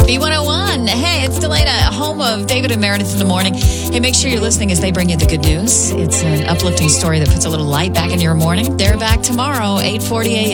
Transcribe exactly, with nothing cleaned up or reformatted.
B one oh one. Hey, it's Delana, home of David and Meredith in the morning. Hey, make sure you're listening as they bring you the good news. It's an uplifting story that puts a little light back in your morning. They're back tomorrow, eight forty a.m.